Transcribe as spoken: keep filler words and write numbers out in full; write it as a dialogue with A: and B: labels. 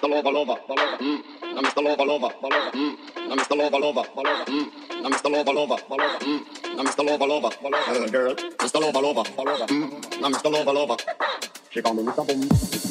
A: Mister Lover, Lover, Lover, mm. Now Mister Lover, Lover, Lover, mm. Now Mister Lover, Lover, Lover, mm. Now Mister Lover, Lover, Lover, mm. Now Mister Lover, Lover, Lover, girl, Mister Lover, Lover, Lover, mm. Now Mister Lover, Lover, she call me Mister Boom.